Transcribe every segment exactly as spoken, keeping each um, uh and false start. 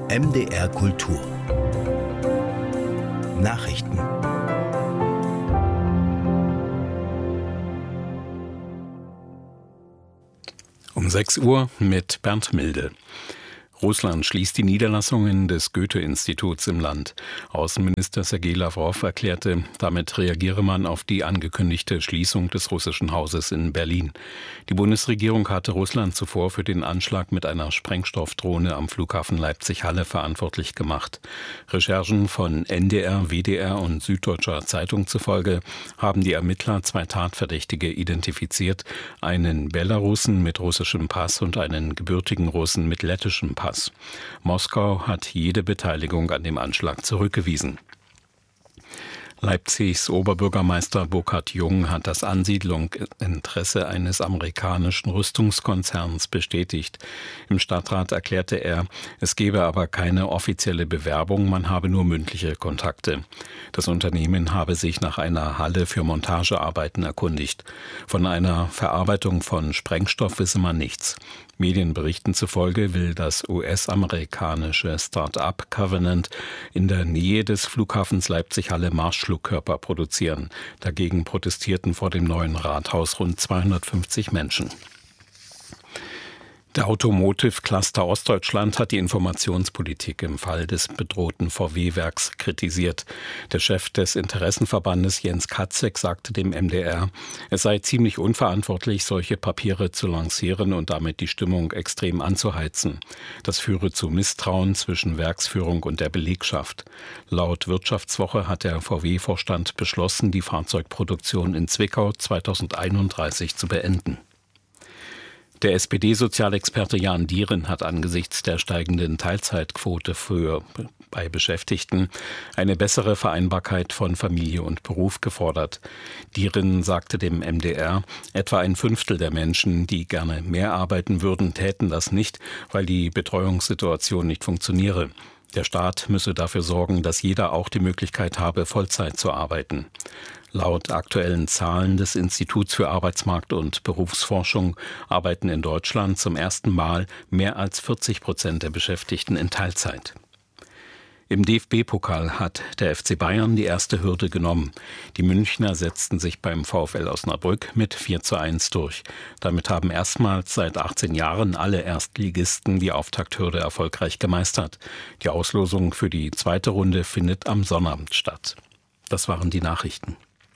M D R Kultur Nachrichten. Um sechs Uhr mit Bernd Milde. Russland schließt die Niederlassungen des Goethe-Instituts im Land. Außenminister Sergei Lawrow erklärte, damit reagiere man auf die angekündigte Schließung des russischen Hauses in Berlin. Die Bundesregierung hatte Russland zuvor für den Anschlag mit einer Sprengstoffdrohne am Flughafen Leipzig-Halle verantwortlich gemacht. Recherchen von N D R, W D R und Süddeutscher Zeitung zufolge haben die Ermittler zwei Tatverdächtige identifiziert, einen Belarussen mit russischem Pass und einen gebürtigen Russen mit lettischem Pass. Moskau hat jede Beteiligung an dem Anschlag zurückgewiesen. Leipzigs Oberbürgermeister Burkhard Jung hat das Ansiedlungsinteresse eines amerikanischen Rüstungskonzerns bestätigt. Im Stadtrat erklärte er, es gebe aber keine offizielle Bewerbung, man habe nur mündliche Kontakte. Das Unternehmen habe sich nach einer Halle für Montagearbeiten erkundigt. Von einer Verarbeitung von Sprengstoff wisse man nichts. Medienberichten zufolge will das U S-amerikanische Start-up Covenant in der Nähe des Flughafens Leipzig-Halle Marschflugkörper produzieren. Dagegen protestierten vor dem neuen Rathaus rund zweihundertfünfzig Menschen. Der Automotive Cluster Ostdeutschland hat die Informationspolitik im Fall des bedrohten V W-Werks kritisiert. Der Chef des Interessenverbandes Jens Katzek sagte dem M D R, es sei ziemlich unverantwortlich, solche Papiere zu lancieren und damit die Stimmung extrem anzuheizen. Das führe zu Misstrauen zwischen Werksführung und der Belegschaft. Laut Wirtschaftswoche hat der V W-Vorstand beschlossen, die Fahrzeugproduktion in Zwickau zweitausendeinunddreißig zu beenden. Der S P D-Sozialexperte Jan Dieren hat angesichts der steigenden Teilzeitquote für bei Beschäftigten eine bessere Vereinbarkeit von Familie und Beruf gefordert. Dieren sagte dem M D R, etwa ein Fünftel der Menschen, die gerne mehr arbeiten würden, täten das nicht, weil die Betreuungssituation nicht funktioniere. Der Staat müsse dafür sorgen, dass jeder auch die Möglichkeit habe, Vollzeit zu arbeiten. Laut aktuellen Zahlen des Instituts für Arbeitsmarkt- und Berufsforschung arbeiten in Deutschland zum ersten Mal mehr als vierzig Prozent der Beschäftigten in Teilzeit. Im D F B-Pokal hat der F C Bayern die erste Hürde genommen. Die Münchner setzten sich beim VfL Osnabrück mit vier zu eins durch. Damit haben erstmals seit achtzehn Jahren alle Erstligisten die Auftakthürde erfolgreich gemeistert. Die Auslosung für die zweite Runde findet am Sonnabend statt. Das waren die Nachrichten.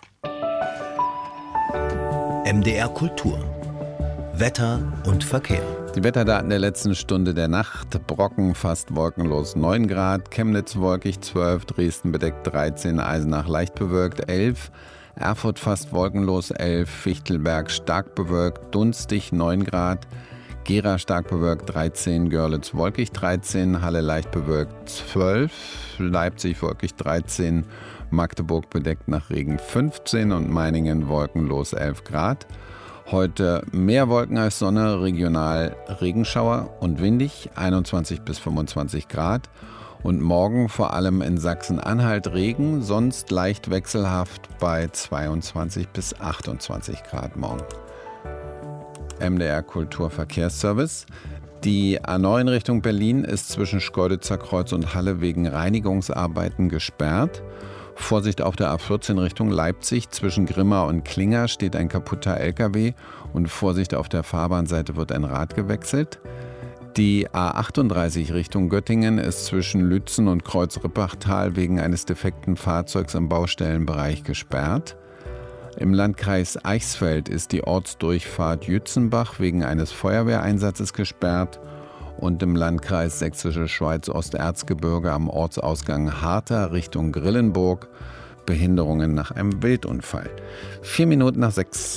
M D R Kultur Wetter und Verkehr. Die Wetterdaten der letzten Stunde der Nacht. Brocken fast wolkenlos neun Grad, Chemnitz wolkig zwölf, Dresden bedeckt dreizehn, Eisenach leicht bewölkt elf, Erfurt fast wolkenlos elf, Fichtelberg stark bewölkt, dunstig neun Grad, Gera stark bewölkt dreizehn, Görlitz wolkig dreizehn, Halle leicht bewölkt zwölf, Leipzig wolkig dreizehn, Magdeburg bedeckt nach Regen fünfzehn und Meiningen wolkenlos elf Grad. Heute mehr Wolken als Sonne, regional Regenschauer und windig, einundzwanzig bis fünfundzwanzig Grad. Und morgen vor allem in Sachsen-Anhalt Regen, sonst leicht wechselhaft bei zweiundzwanzig bis achtundzwanzig Grad morgen. M D R Kulturverkehrsservice. Die A neun Richtung Berlin ist zwischen Schkeuditzer Kreuz und Halle wegen Reinigungsarbeiten gesperrt. Vorsicht auf der A vierzehn Richtung Leipzig. Zwischen Grimma und Klinger steht ein kaputter L K W und Vorsicht auf der Fahrbahnseite wird ein Rad gewechselt. Die A achtunddreißig Richtung Göttingen ist zwischen Lützen und Kreuz-Rippachtal wegen eines defekten Fahrzeugs im Baustellenbereich gesperrt. Im Landkreis Eichsfeld ist die Ortsdurchfahrt Jützenbach wegen eines Feuerwehreinsatzes gesperrt. Und im Landkreis Sächsische Schweiz Osterzgebirge am Ortsausgang Harter Richtung Grillenburg Behinderungen nach einem Wildunfall. Vier Minuten nach sechs.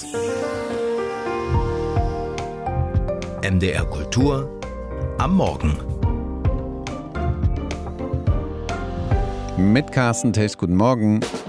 M D R Kultur am Morgen. Mit Carsten Tesch, guten Morgen.